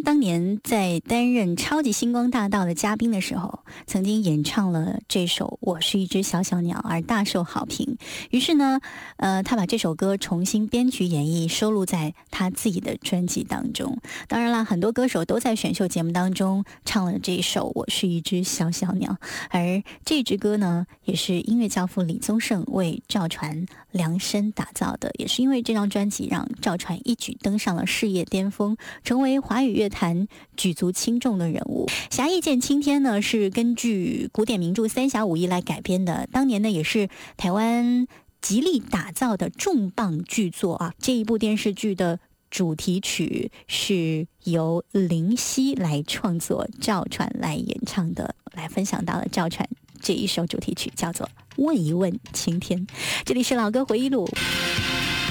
峰当年在担任超级星光大道的嘉宾的时候，曾经演唱了这首《我是一只小小鸟》而大受好评。于是呢，他把这首歌重新编曲演绎，收录在他自己的专辑当中。当然啦，很多歌手都在选秀节目当中唱了这一首《我是一只小小鸟》，而这支歌呢，也是音乐教父李宗盛为赵传量身打造的。也是因为这张专辑，让赵传一举登上了事业巅峰，成为华语乐坛举足轻重的人物。《侠义剑青天》呢，是根据古典名著《三侠五义》来改编的，当年呢也是台湾极力打造的重磅巨作啊。这一部电视剧的主题曲是由林夕来创作，赵传来演唱的。来分享到了赵传这一首主题曲，叫做《问一问青天》。这里是老歌回忆录。